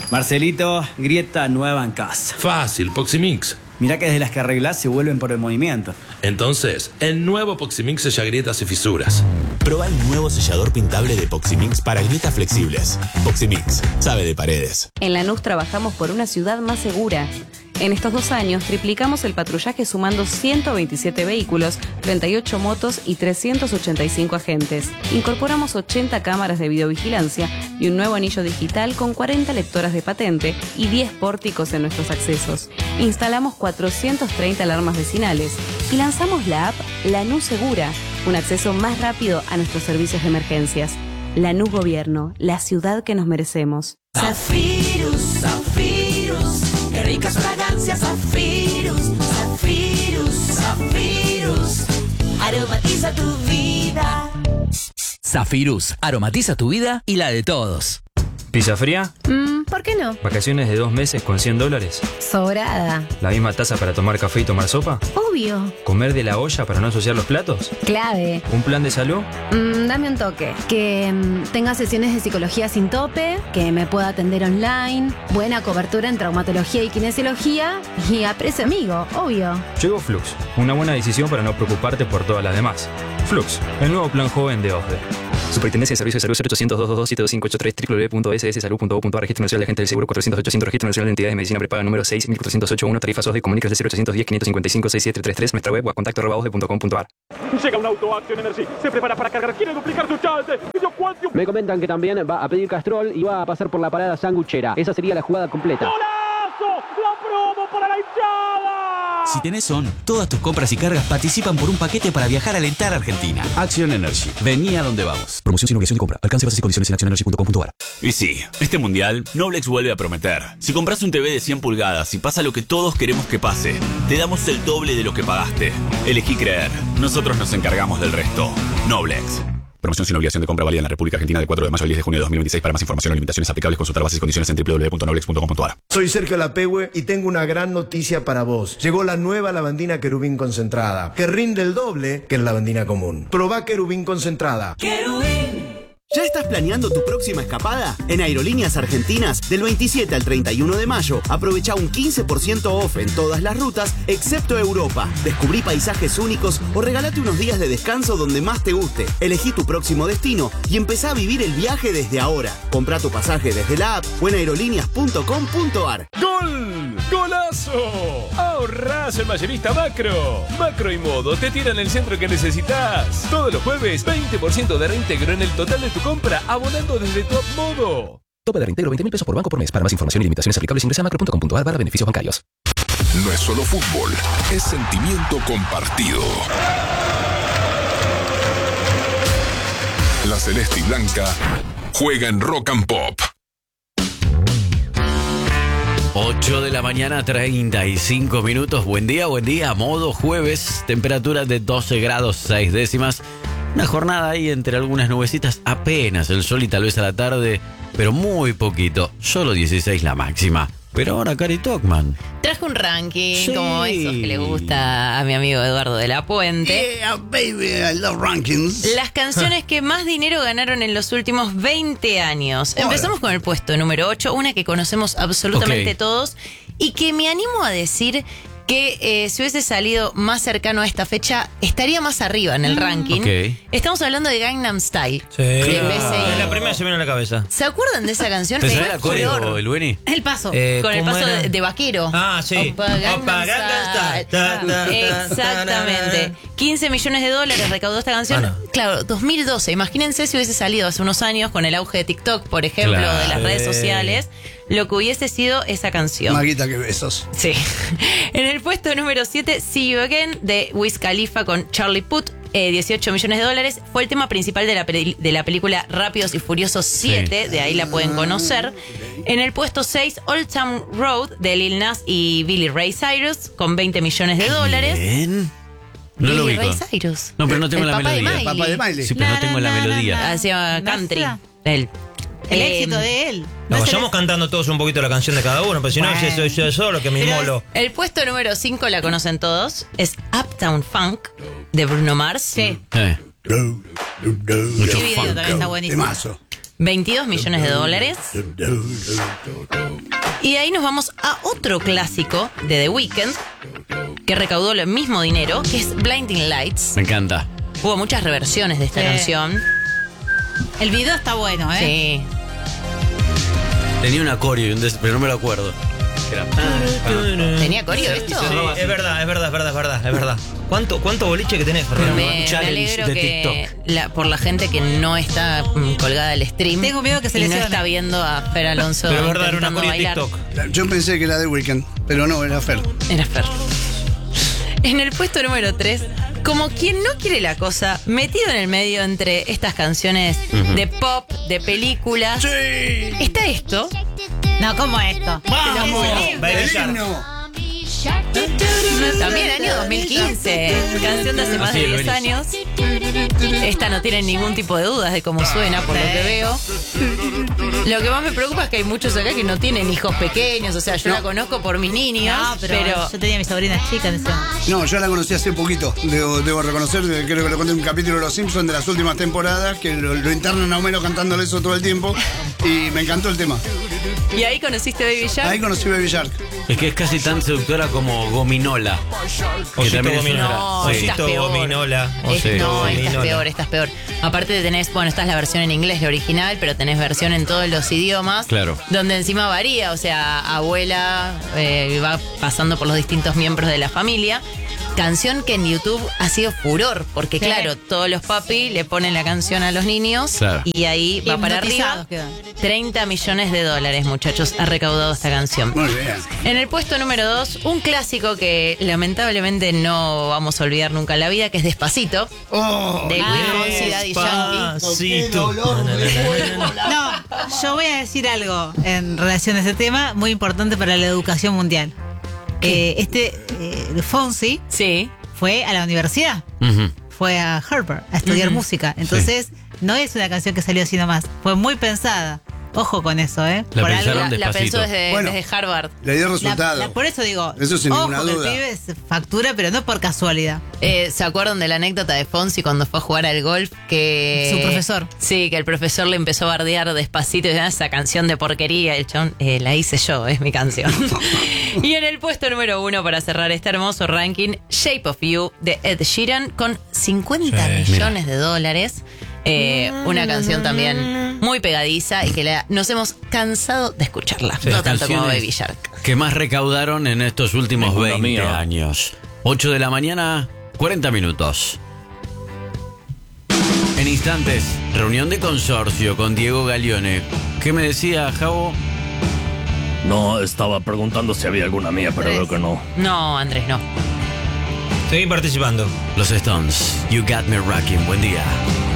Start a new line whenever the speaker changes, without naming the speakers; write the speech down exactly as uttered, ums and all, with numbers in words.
Marcelito, grieta nueva en casa.
Fácil, Poximix.
Mirá que desde las que arreglás se vuelven por el movimiento.
Entonces, el nuevo Poximix sella grietas y fisuras.
Proba el nuevo sellador pintable de Poximix para grietas flexibles. Poximix, sabe de paredes.
En Lanús trabajamos por una ciudad más segura. En estos dos años triplicamos el patrullaje sumando ciento veintisiete vehículos, treinta y ocho motos y trescientos ochenta y cinco agentes. Incorporamos ochenta cámaras de videovigilancia y un nuevo anillo digital con cuarenta lectoras de patente y diez pórticos en nuestros accesos. Instalamos cuatrocientas treinta alarmas vecinales y lanzamos la app Lanús Segura, un acceso más rápido a nuestros servicios de emergencias. Lanús Gobierno, la ciudad que nos merecemos.
Zafirus, Zafirus, qué ricas fragancias, Zafirus, Zafirus, Zafirus, aromatiza tu vida.
Zafirus, aromatiza tu vida y la de todos.
¿Pizza fría?
Mm, ¿por qué no?
¿Vacaciones de dos meses con cien dólares?
Sobrada.
¿La misma taza para tomar café y tomar sopa?
Obvio.
¿Comer de la olla para no ensuciar los platos?
Clave.
¿Un plan de salud?
Mm, dame un toque. Que mm, tenga sesiones de psicología sin tope, que me pueda atender online, buena cobertura en traumatología y kinesiología y a precio amigo, obvio.
Llegó Flux, una buena decisión para no preocuparte por todas las demás. Flux, el nuevo plan joven de OSDE. Superintendencia de Servicios de Salud cero ochocientos, doscientos veintidós, siete dos cinco ocho tres, doble u doble u doble u punto s s salud punto gov punto a r, Registro Nacional de Agentes del Seguro cuatrocientos ochocientos, Registro Nacional de Entidades de Medicina Prepaga número seis mil cuatrocientos ochenta y uno, tarifas OSDE, comunicas de cero ochocientos diez, quinientos cincuenta y cinco, sesenta y siete treinta y tres, nuestra web o a contacto arroba osde punto com punto a r.
Llega un auto Action Energy, se prepara para cargar, quiere duplicar su chance.
Me comentan que también va a pedir Castrol y va a pasar por la parada sanguchera. Esa sería la jugada completa.
¡Golazo! ¡La promo para la hinchada!
Si tenés Son, todas tus compras y cargas participan por un paquete para viajar a alentar a Argentina. Action Energy. Vení a donde vamos.
Promoción sin obligación de compra. Alcance, bases y condiciones en action energy punto com punto a r.
Y sí, este mundial, Noblex vuelve a prometer. Si compras un T V de cien pulgadas y pasa lo que todos queremos que pase, te damos el doble de lo que pagaste. Elegí creer. Nosotros nos encargamos del resto. Noblex.
Promoción sin obligación de compra válida en la República Argentina del cuatro de mayo al diez de junio de dos mil veintiséis. Para más información o limitaciones aplicables, consultar bases y condiciones en doble u doble u doble u punto noblex punto com punto a r.
Soy Sergio Lapehue y tengo una gran noticia para vos. Llegó la nueva lavandina Querubín concentrada, que rinde el doble que la lavandina común. Probá Querubín concentrada.
Querubín.
¿Ya estás planeando tu próxima escapada? En Aerolíneas Argentinas, del veintisiete al treinta y uno de mayo, aprovecha un quince por ciento off en todas las rutas, excepto Europa. Descubrí paisajes únicos o regalate unos días de descanso donde más te guste. Elegí tu próximo destino y empezá a vivir el viaje desde ahora. Comprá tu pasaje desde la app o en aerolíneas punto com punto a r.
¡Gol! ¡Golazo! ¡Ahorrás el mayorista Macro! Macro y Modo te tiran el centro que necesitas. Todos los jueves, veinte por ciento de reintegro en el total de tu compra, abonando desde Top Modo.
Tope de reintegro veinte mil pesos por banco por mes. Para más información y limitaciones aplicables ingresa a macro punto com punto a r barra beneficios bancarios.
No es solo fútbol, es sentimiento compartido. La Celeste y Blanca juega en Rock and Pop.
ocho de la mañana, treinta y cinco minutos. Buen día, buen día. Modo jueves, temperatura de doce grados seis décimas. Una jornada ahí entre algunas nubecitas, apenas el sol y tal vez a la tarde, pero muy poquito. Solo dieciséis la máxima. Pero ahora, Cari Tocman.
Traje un ranking,
Sí.
como esos que le gusta a mi amigo Eduardo de la Puente.
Yeah, baby, I love rankings.
Las canciones que más dinero ganaron en los últimos veinte años.
Hola.
Empezamos con el puesto número ocho, una que conocemos absolutamente
Ok.
todos y que me animo a decir que eh, si hubiese salido más cercano a esta fecha, estaría más arriba en el ranking.
Ok.
Estamos hablando de Gangnam Style.
Sí.
de B C I.
Es la primera que se me viene a la cabeza.
¿Se acuerdan de esa canción?
¿Te
Fue
suena la
furor.
coreo, el Beni?
El paso.
Eh,
con el
¿cómo
paso
era?
de, de vaquero.
Ah, sí.
Opa, Gangnam
Opa, Gangnam
Style.
Style. Ta, ta, ta,
Exactamente. quince millones de dólares recaudó esta canción.
Ah, no.
Claro, dos mil doce. Imagínense si hubiese salido hace unos años con el auge de TikTok, por ejemplo,
Claro.
de las redes sociales, lo que hubiese sido esa canción.
Maguita, que besos.
Sí. En el puesto número siete, See You Again, de Wiz Khalifa con Charlie Puth, eh, dieciocho millones de dólares. Fue el tema principal de la, peli- de la película Rápidos y Furiosos siete, de ahí la pueden conocer. En el puesto seis, Old Town Road, de Lil Nas y Billy Ray Cyrus, con veinte millones de dólares.
Bien. No lo
Billy
ubico.
Ray Cyrus.
No, pero no tengo
El
la
papá de
melodía.
Miley.
Papá de Miley.
Sí, pero no tengo la melodía.
Hacía country. Él.
El
Eh,
éxito de él.
No,
es el-
vayamos cantando todos un poquito la canción de cada uno, pero si no,
Bueno.
yo soy yo solo que me
Pero-
inmolo.
El puesto número cinco la conocen todos. Es Uptown Funk, de Bruno Mars.
Sí.
Eh.
Mucho video también está buenísimo.
Temazo.
veintidós millones de dólares. Y de ahí nos vamos a otro clásico de The Weeknd, que recaudó el mismo dinero, que es Blinding Lights.
Me encanta.
Hubo muchas reversiones de esta
Sí.
canción.
El video está bueno, ¿eh?
Sí.
Tenía un acorio, y un des- pero no me lo acuerdo. Era-
¿Tenía coreo esto?
Sí, es verdad, es verdad, es verdad, es verdad, es verdad. ¿Cuánto, cuánto boliche que tenés, Fernando?
Me, me
Challenge
alegro
de
que
TikTok.
la- por la gente que no está mm, colgada del stream.
Tengo miedo que se
y no
lesione.
está viendo a Fer Alonso
Pero es verdad, era una
intentando
coreo
bailar.
TikTok.
Yo pensé que era The Weeknd, pero no, era Fer.
Era Fer. En el puesto número tres, como quien no quiere la cosa, metido en el medio entre estas canciones
Ujú.
de pop, de películas, está esto.
No, ¿cómo esto?
¡Vamos! Baby Shark.
También año dos mil quince, canción de hace más
Sí,
de
lo
diez
venís.
años. Esta no tiene ningún tipo de dudas de cómo suena, por lo que veo. Lo que más me preocupa es que hay muchos acá que no tienen hijos pequeños, o sea, yo la conozco por mis niños,
No, pero,
pero,
yo tenía mis sobrinas chicas en ese momento.
No, yo la conocí hace poquito, debo, debo reconocer, creo que lo conté en un capítulo de Los Simpsons de las últimas temporadas, que lo, lo internan a Homero cantándole eso todo el tiempo, y me encantó el tema.
¿Y ahí conociste Baby Shark?
Ahí conocí Baby Shark.
Es que es casi tan seductora como Gominola. Que
Osito
también es una-
Gominola.
No,
Sí.
esta es
Osito
peor.
Gominola.
Es-
Osito
no, esta es
Gominola.
peor, esta es peor. Aparte tenés, bueno, esta es la versión en inglés, la original, pero tenés versión en todos los idiomas.
Claro.
Donde encima varía, o sea, abuela eh, va pasando por los distintos miembros de la familia. Canción que en YouTube ha sido furor, porque
Sí.
claro, todos los papi le ponen la canción a los niños
Claro.
y ahí va para arriba.
Hipnotizados quedan.
treinta millones de dólares, muchachos, ha recaudado esta canción.
Muy bien.
En el puesto número dos, un clásico que lamentablemente no vamos a olvidar nunca en la vida, que es Despacito,
Oh,
de Luis Fonsi y Daddy Yankee.
Despacito.
No, yo voy a decir algo en relación a ese tema muy importante para la educación mundial. Eh, este eh, Fonsi
Sí.
fue a la universidad,
Ujú.
fue a Harvard a estudiar
Ujú.
música. Entonces, no es una canción que salió así nomás, fue muy pensada. Ojo con eso, ¿eh?
La
Por
pensaron
La, la
despacito.
pensó desde,
Bueno.
desde Harvard.
le dio
La-
resultado.
la- por eso digo,
Eso sin
ojo
ninguna
que
duda.
el pibe es factura, pero no por casualidad.
Eh, ¿Se acuerdan de la anécdota de Fonsi cuando fue a jugar al golf? Que
Su profesor.
Sí, que el profesor le empezó a bardear Despacito y decía, esa canción de porquería. El chabón, eh, la hice yo, es mi canción. Y en el puesto número uno para cerrar este hermoso ranking, Shape of You de Ed Sheeran con cincuenta
Sí,
millones de dólares. Eh, una canción también muy pegadiza y que la- nos hemos cansado de escucharla.
Sí,
no
las
tanto como
canciones
Baby Shark.
que más recaudaron en estos últimos
Ninguna
veinte
mía.
años. ocho de la mañana, cuarenta minutos. En instantes, reunión de consorcio con Diego Galeone. ¿Qué me decía, Javo?
No, estaba preguntando si había alguna mía, pero veo que no.
No, Andrés, no.
Seguí participando.
Los Stones, You Got Me Rocking. Buen día.